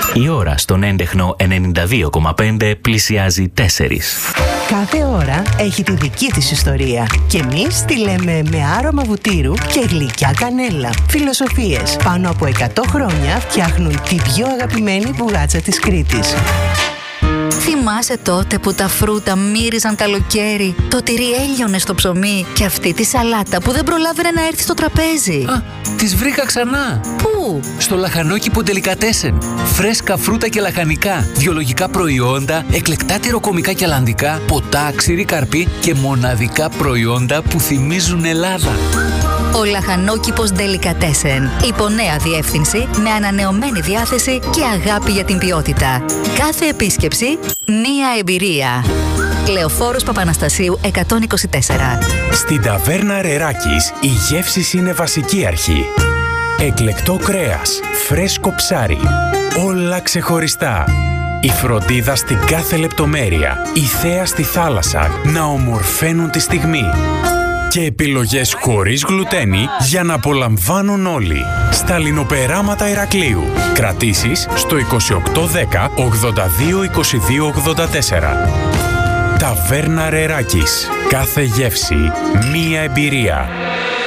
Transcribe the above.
Η ώρα στον έντεχνο 92,5 πλησιάζει 4. Κάθε ώρα έχει τη δική της ιστορία και εμείς τη λέμε με άρωμα βουτύρου και γλυκιά κανέλα. Φιλοσοφίες. Πάνω από 100 χρόνια φτιάχνουν τη πιο αγαπημένη μπουγάτσα της Κρήτης. Θυμάσαι τότε που τα φρούτα μύριζαν καλοκαίρι, το τυρί έλειωνε στο ψωμί και αυτή τη σαλάτα που δεν προλάβαινε να έρθει στο τραπέζι? Α, τις βρήκα ξανά. Πού? Στο λαχανόκηπο Ντελικατέσεν. Φρέσκα φρούτα και λαχανικά, βιολογικά προϊόντα, εκλεκτά τυροκομικά και αλλαντικά, ποτά, ξηρή καρπή και μοναδικά προϊόντα που θυμίζουν Ελλάδα. Ο λαχανόκηπος Ντελικατέσεν. Υπό νέα διεύθυνση, με ανανεωμένη διάθεση και αγάπη για την ποιότητα. Κάθε επίσκεψη, μία εμπειρία. Λεωφόρος Παπαναστασίου 124. Στην ταβέρνα Ρεράκης η γεύση είναι βασική αρχή. Εκλεκτό κρέας, φρέσκο ψάρι, όλα ξεχωριστά. Η φροντίδα στην κάθε λεπτομέρεια, η θέα στη θάλασσα να ομορφαίνουν τη στιγμή. Και επιλογές χωρίς γλουτένη για να απολαμβάνουν όλοι. Στα λινοπεράματα Ηρακλείου. Κρατήσεις στο 2810 82 22 84. Ταβέρνα Ρεράκης. Κάθε γεύση, μία εμπειρία.